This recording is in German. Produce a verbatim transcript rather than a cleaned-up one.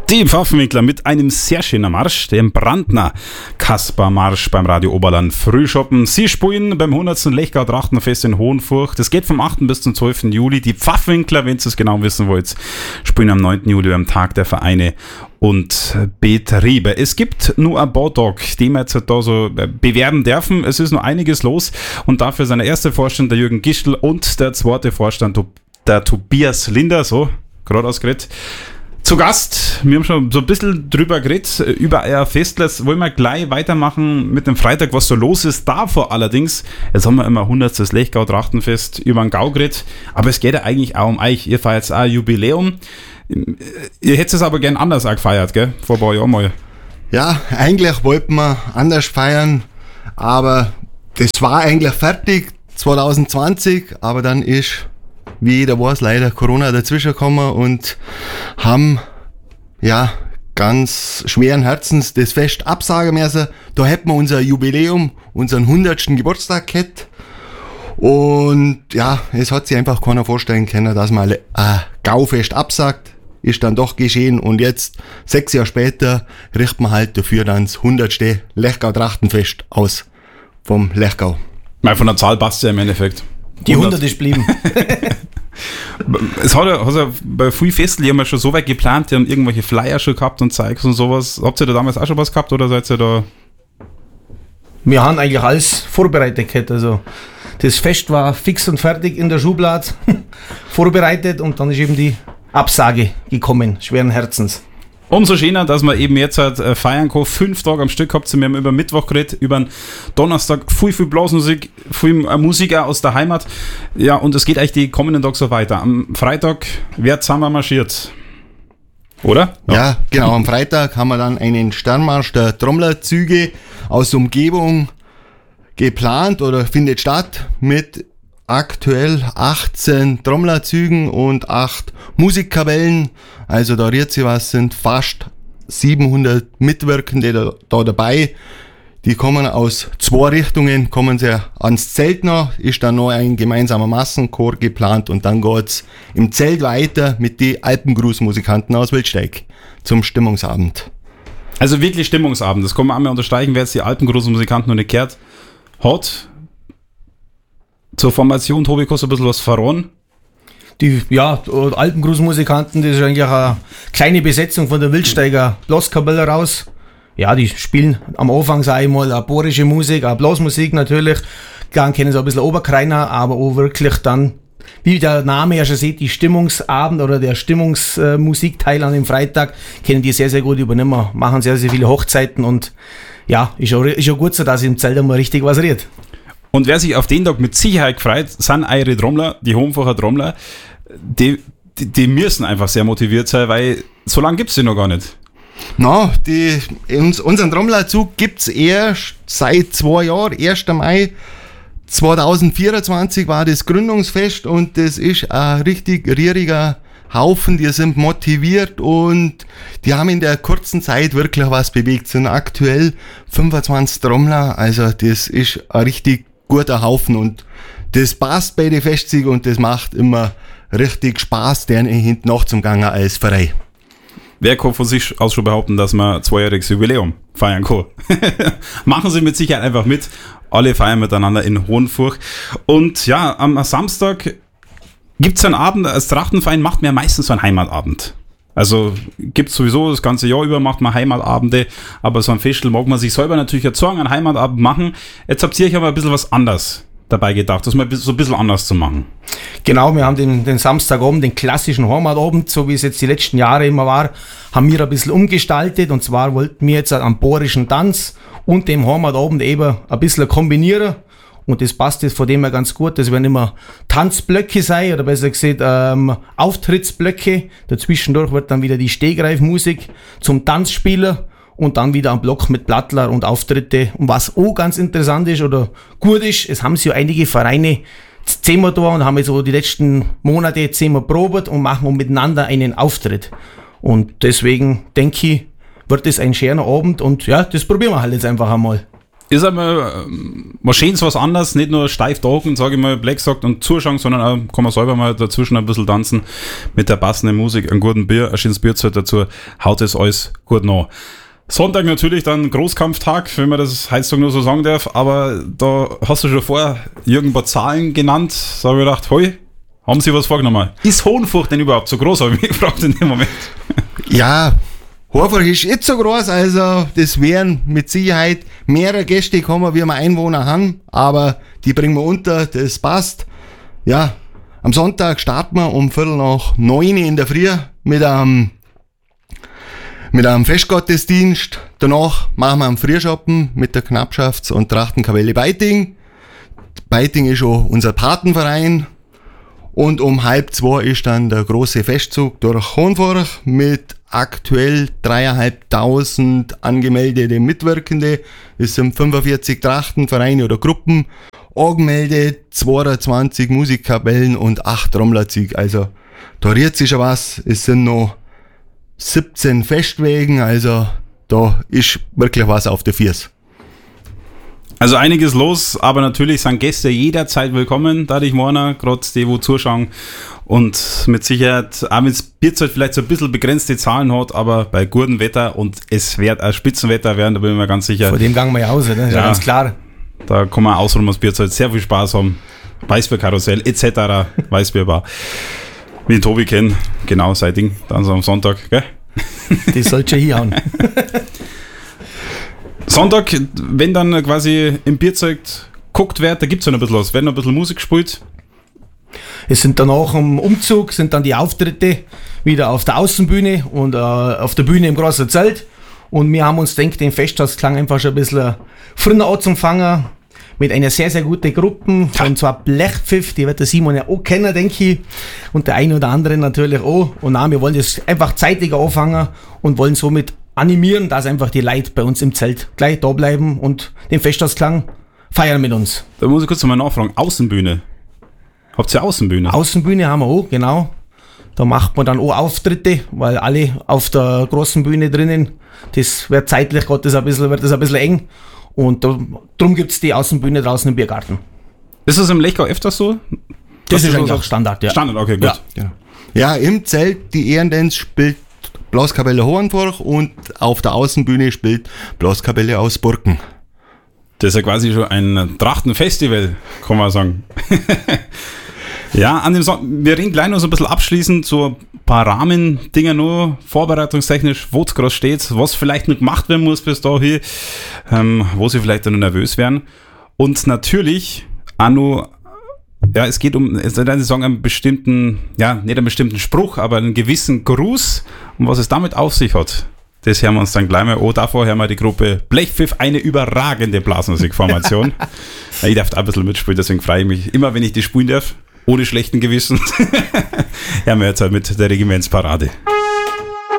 Die Pfaffenwinkler mit einem sehr schönen Marsch, dem Brandner Kasper-Marsch beim Radio Oberland Frühschoppen. Sie spielen beim hundertsten Lechgau-Trachtenfest in Hohenfurcht. Das geht vom achten bis zum zwölften Juli. Die Pfaffenwinkler, wenn ihr es genau wissen wollt, spielen am neunten Juli am Tag der Vereine und Betriebe. Es gibt nur ein Bautag, den wir jetzt da so bewerben dürfen. Es ist noch einiges los und dafür ist der erste Vorstand der Jürgen Gischl und der zweite Vorstand der Tobias Linder, so gerade ausgeredet. Zu Gast, wir haben schon so ein bisschen drüber geredet, über euer Fest. Jetzt wollen wir gleich weitermachen mit dem Freitag, was so los ist. Davor allerdings, jetzt haben wir immer hundertstes Lechgau-Trachtenfest über den Gau geredet, aber es geht ja eigentlich auch um euch. Ihr feiert auch ein Jubiläum. Ihr hättet es aber gern anders auch gefeiert, gell? Vor ein paar Jahren mal. Ja, eigentlich wollten wir anders feiern, aber das war eigentlich fertig zwanzig zwanzig, aber dann ist, wie jeder weiß, leider Corona dazwischen gekommen und haben, ja, ganz schweren Herzens das Fest absagen müssen. Da hätten wir unser Jubiläum, unseren hundertsten Geburtstag gehabt. Und ja, es hat sich einfach keiner vorstellen können, dass man ein Gaufest absagt. Ist dann doch geschehen und jetzt, sechs Jahre später, richten wir halt dafür dann das hundertste Lechgau-Trachtenfest aus vom Lechgau. Mal von der Zahl passt ja im Endeffekt. Die hundert ist geblieben. Es hat ja, hat ja bei vielen Festen, die haben ja schon so weit geplant, die haben irgendwelche Flyer schon gehabt und Zeugs und sowas. Habt ihr da damals auch schon was gehabt oder seid ihr da? Wir haben eigentlich alles vorbereitet gehabt. Also das Fest war fix und fertig in der Schublade vorbereitet und dann ist eben die Absage gekommen, schweren Herzens. Umso schöner, dass wir eben jetzt halt feiern können. Fünf Tage am Stück habt ihr. Wir haben über Mittwoch geredet, über den Donnerstag viel, viel Blasmusik, viel Musik auch aus der Heimat. Ja, und es geht eigentlich die kommenden Tage so weiter. Am Freitag wird zusammen marschiert. Oder? Ja. ja, genau. Am Freitag haben wir dann einen Sternmarsch der Trommlerzüge aus der Umgebung geplant oder findet statt mit aktuell achtzehn Trommlerzügen und acht Musikkapellen. Also da rührt sich was, sind fast siebenhundert Mitwirkende da, da dabei. Die kommen aus zwei Richtungen, kommen sie ans Zelt noch, ist dann noch ein gemeinsamer Massenchor geplant und dann geht's im Zelt weiter mit den Alpengrußmusikanten aus Wildsteig zum Stimmungsabend. Also wirklich Stimmungsabend, das kann man einmal unterstreichen, wer jetzt die Alpengrußmusikanten noch nicht gehört hat. Zur Formation, Tobi, kannst du ein bisschen was verraten? Die, ja, Alpengrußmusikanten, das ist eigentlich eine kleine Besetzung von der Wildsteiger Blaskapelle raus. Ja, die spielen am Anfang, sage ich mal, eine bohrische Musik, eine Blasmusik natürlich. Dann kennen sie ein bisschen Oberkreiner, aber auch wirklich dann, wie der Name ja schon sieht, die Stimmungsabend oder der Stimmungsmusikteil an dem Freitag, können die sehr, sehr gut übernehmen. Machen sehr, sehr viele Hochzeiten und ja, ist auch, ist auch gut so, dass im Zelt einmal richtig was redet. Und wer sich auf den Tag mit Sicherheit gefreut, sind eure Trommler, die Hohenfacher Trommler, die, die, die müssen einfach sehr motiviert sein, weil so lange gibt es die noch gar nicht. Na, die, uns, unseren Trommlerzug gibt es erst seit zwei Jahren. erster Mai zweitausendvierundzwanzig war das Gründungsfest und das ist ein richtig rieriger Haufen, die sind motiviert und die haben in der kurzen Zeit wirklich was bewegt. Es sind aktuell fünfundzwanzig Trommler, also das ist ein richtig guter Haufen und das passt bei den Festsiegen und das macht immer richtig Spaß, denen hinten noch zum Gange als Verein. Wer kann von sich aus schon behaupten, dass man zweijähriges Jubiläum feiern kann? Machen Sie mit Sicherheit einfach mit. Alle feiern miteinander in Hohenfurcht. Und ja, am Samstag gibt es einen Abend, als Trachtenverein macht man ja meistens so einen Heimatabend. Also gibt es sowieso das ganze Jahr über, macht man Heimatabende, aber so ein Festel mag man sich selber natürlich erzeugen, einen Heimatabend machen. Jetzt habt ihr euch aber ein bisschen was anderes dabei gedacht, das mal so ein bisschen anders zu machen. Genau, wir haben den, den Samstagabend, den klassischen Heimatabend, so wie es jetzt die letzten Jahre immer war, haben wir ein bisschen umgestaltet und zwar wollten wir jetzt am bohrischen Tanz und dem Heimatabend eben ein bisschen kombinieren. Und das passt jetzt von dem her ganz gut. Das werden immer Tanzblöcke sein, oder besser gesagt ähm, Auftrittsblöcke. Dazwischendurch wird dann wieder die Stehgreifmusik zum Tanzspielen und dann wieder ein Block mit Blattler und Auftritte. Und was auch ganz interessant ist oder gut ist, es haben sich ja einige Vereine zehnmal da und haben jetzt so die letzten Monate zehnmal probiert und machen miteinander einen Auftritt. Und deswegen denke ich, wird es ein schöner Abend und ja, das probieren wir halt jetzt einfach einmal. ist einmal wahrscheinlich was anderes, nicht nur steif da hocken, sage ich mal, Black sagt und zuschauen, sondern auch kann man selber mal dazwischen ein bisschen tanzen mit der passenden Musik, einen guten Bier, ein schönes Bierzeit dazu, haut es alles gut nach. Sonntag natürlich dann Großkampftag, wenn man das heutzutage nur so sagen darf, aber da hast du schon vorher irgendwo Zahlen genannt, da habe ich gedacht, hoi, haben Sie was vorgenommen? Ist Hohenfurcht denn überhaupt so groß, habe ich mich gefragt in dem Moment. Ja, Hohenfurcht ist nicht so groß, also das wären mit Sicherheit mehrere Gäste kommen, wie wir Einwohner haben, aber die bringen wir unter, das passt. Ja, am Sonntag starten wir um Viertel nach neun in der Früh mit einem, mit einem Festgottesdienst. Danach machen wir einen Frühschoppen mit der Knappschafts- und Trachtenkapelle Beiting. Beiting ist auch unser Patenverein. Und um halb zwei ist dann der große Festzug durch Hohenfurcht mit aktuell dreieinhalbtausend angemeldete Mitwirkende. Es sind fünfundvierzig Trachtenvereine oder Gruppen angemeldet, zweiundzwanzig Musikkapellen und acht Trommlerzüge. Also da rührt sich schon was. Es sind noch siebzehn Festwegen, also da ist wirklich was auf der Viers. Also einiges los, aber natürlich sind Gäste jederzeit willkommen, da ich morgen, gerade die, wo zuschauen und mit Sicherheit, auch wenn es Bierzeit vielleicht so ein bisschen begrenzte Zahlen hat, aber bei gutem Wetter und es wird ein Spitzenwetter werden, da bin ich mir ganz sicher. Vor dem gehen wir ja aus, ne? Das ist ja ganz klar. Da kann man ausruhen, das Bierzeit sehr viel Spaß haben. Weißbierkarussell et cetera. Weißbierbar. Wie ich Tobi kenne, genau, seit Ding, dann so am Sonntag, gell? Die sollte schon hinhauen. Sonntag, wenn dann quasi im Bierzeug guckt wird, da gibt es ja noch ein bisschen was. Werden noch ein bisschen Musik gespielt. Es sind danach im Umzug, sind dann die Auftritte wieder auf der Außenbühne und äh, auf der Bühne im großen Zelt. Und wir haben uns gedacht, den Festtagsklang einfach schon ein bisschen früher anzufangen mit einer sehr, sehr guten Gruppe. Und zwar Blechpfiff, die wird der Simon ja auch kennen, denke ich. Und der eine oder andere natürlich auch. Und nein, wir wollen das einfach zeitiger anfangen und wollen somit animieren, dass einfach die Leute bei uns im Zelt gleich da bleiben und den Festtagsklang feiern mit uns. Da muss ich kurz mal nachfragen. Außenbühne. Habt ihr Außenbühne? Außenbühne haben wir auch, genau. Da macht man dann auch Auftritte, weil alle auf der großen Bühne drinnen, das wird zeitlich Gott, das ein bisschen, wird das ein bisschen eng. Und da, darum gibt es die Außenbühne draußen im Biergarten. Ist das im Lechgau öfters so? Das ist eigentlich auch Standard, ja. Standard, okay, gut. Ja, Ja, ja, im Zelt, die Ehrendance spielt Blaskapelle Hohenfurcht und auf der Außenbühne spielt Blaskapelle aus Burken. Das ist ja quasi schon ein Trachtenfestival, kann man sagen. Ja, an dem Son- wir reden gleich noch so ein bisschen abschließend, so ein paar Rahmendinger nur, vorbereitungstechnisch, wo es gerade steht, was vielleicht noch gemacht werden muss bis dahin, ähm, wo sie vielleicht dann noch nervös werden. Und natürlich auch noch, ja, es geht um, es ist sagen, einen bestimmten, ja, nicht einen bestimmten Spruch, aber einen gewissen Gruß, und was es damit auf sich hat. Das hören wir uns dann gleich mal. Oh, davor hören wir die Gruppe Blechpfiff, eine überragende Blasmusikformation. Ja, ich darf da ein bisschen mitspielen, deswegen freue ich mich immer, wenn ich die spielen darf. Ohne schlechten Gewissen. Hören wir jetzt halt mit der Regimentsparade.